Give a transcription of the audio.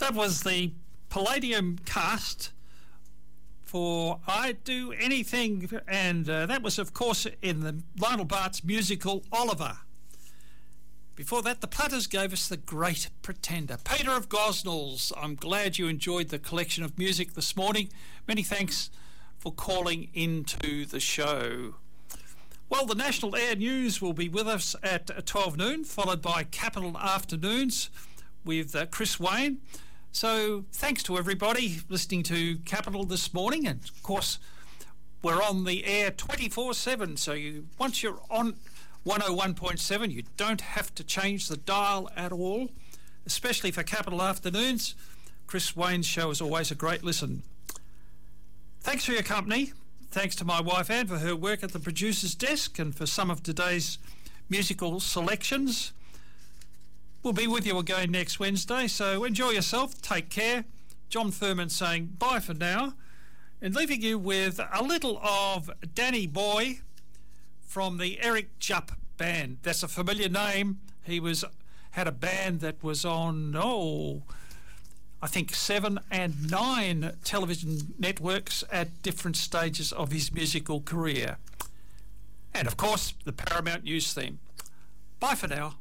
That was the Palladium cast for I'd Do Anything, and that was, of course, in the Lionel Bart's musical Oliver. Before that, the Platters gave us The Great Pretender. Peter of Gosnells, I'm glad you enjoyed the collection of music this morning. Many thanks for calling into the show. Well, the National Air News will be with us at 12 noon, followed by Capital Afternoons with Chris Wayne. So thanks to everybody listening to Capital this morning. And, of course, we're on the air 24/7, so once you're on 101.7, you don't have to change the dial at all, especially for Capital Afternoons. Chris Wayne's show is always a great listen. Thanks for your company. Thanks to my wife Anne for her work at the producer's desk and for some of today's musical selections. We'll be with you again next Wednesday, so enjoy yourself, take care. John Furman saying bye for now, and leaving you with a little of Danny Boy from the Eric Jupp Band. That's a familiar name. He had a band that was on, I think 7 and 9 television networks at different stages of his musical career. And of course, the Paramount News theme. Bye for now.